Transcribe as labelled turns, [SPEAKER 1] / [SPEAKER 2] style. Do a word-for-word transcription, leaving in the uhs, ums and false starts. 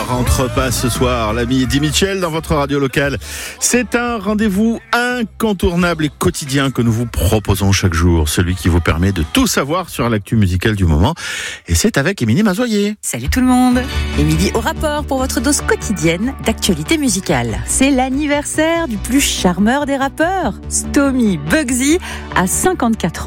[SPEAKER 1] rentre pas ce soir. L'ami Eddie Mitchell dans votre radio locale. C'est un rendez-vous incontournable et quotidien que nous vous proposons chaque jour. Celui qui vous permet de tout savoir sur l'actu musicale du moment. Et c'est avec Émilie Mazoyer.
[SPEAKER 2] Salut tout le monde. Émilie au rapport pour votre dose quotidienne d'actualité musicale. C'est l'anniversaire du plus charmeur des rappeurs. Stomy Bugsy a cinquante-quatre ans.